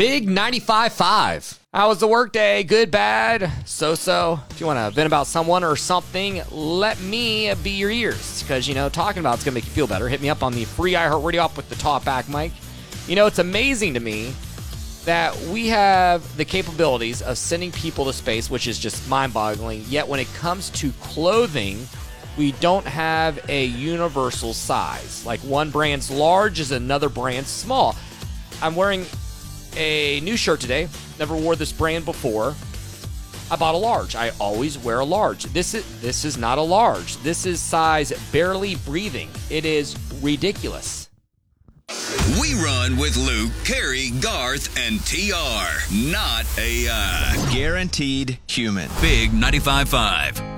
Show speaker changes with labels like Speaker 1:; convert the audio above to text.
Speaker 1: Big 95.5. How was the workday? Good, bad, so-so? If you want to vent about someone or something, let me be your ears. Because, talking about it's going to make you feel better. Hit me up on the free iHeartRadio app with the talkback mic. It's amazing to me that we have the capabilities of sending people to space, which is just mind-boggling. Yet when it comes to clothing, we don't have a universal size. Like one brand's large is another brand's small. I'm wearing a new shirt today. Never wore this brand before. I bought a large. I always wear a large. This is not a large. This is size barely breathing. It is ridiculous.
Speaker 2: We run with Luke, Carrie, Garth, and TR. Not AI.
Speaker 3: Guaranteed human.
Speaker 2: Big 95.5.